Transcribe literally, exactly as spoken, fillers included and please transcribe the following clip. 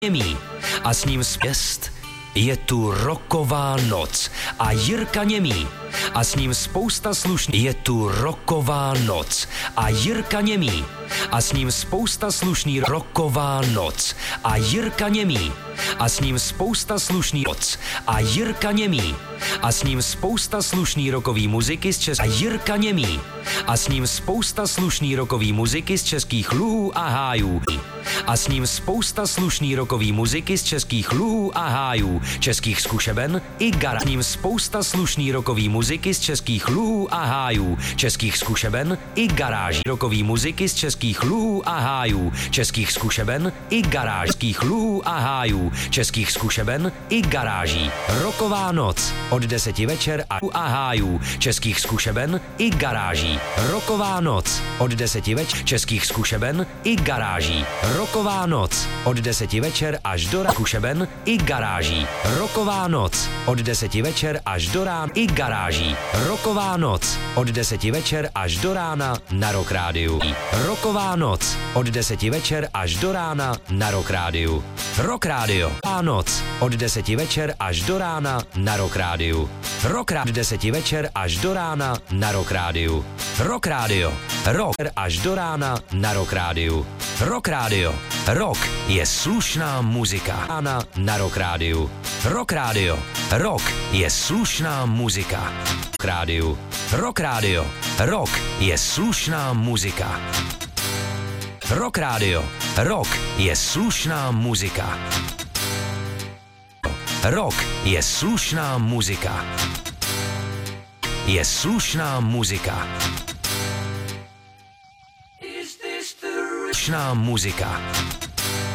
Němý a s ním spěst. Je tu roková noc a Jirka Němý a s ním spousta slušných. Je tu roková noc a Jirka Němý a s ním spousta slušný. Roková noc a Jirka Němý a s ním spousta slušný. Noc a Jirka Němý a s ním spousta slušný rokový muziky z Česka. Jirka Němý a s ním spousta slušný rokový muziky z českých luhů a hájů. A s ním spousta slušný rokový muziky z českých luhů a hájů, českých zkušeben i garáží. S ním spousta slušný rokový muziky z českých luhů a hájů, českých zkušeben i garáží. Rokový muziky z českých luhů a hájů, českých zkušeben i garáží. Českých luhů a hájů, českých zkušeben i garáží. Roková noc od deseti večer a a hájů, českých zkušeben i garáží. Roková noc od deseti večer českých zkušeben i garáží. Roková noc od deseti večer až do rána. Zkušeben i garáží. Roková noc od deseti večer až do rána i garáží. Roková noc od deseti večer až do rána na Rock Rádiu. Roková noc od deseti večer až do rána na Rock Rádiu. Rock Radio. A noc od deseti večer až do rána na Rock Rádiu. Rock Rádio. deseti večer až do rána na Rock Rádiu. Rock Radio. Rock až do rána na Rock Rádiu. Rock Radio. Rock je slušná muzika. Rána na Rock Rádiu. Rock Radio. Rock je slušná muzika. Rock Rádiu. Rock Radio. Rock je slušná muzika. Rock Radio. Rock je slušná muzika. Rock je slušná muzika. Je slušná muzika. Slušná muzika.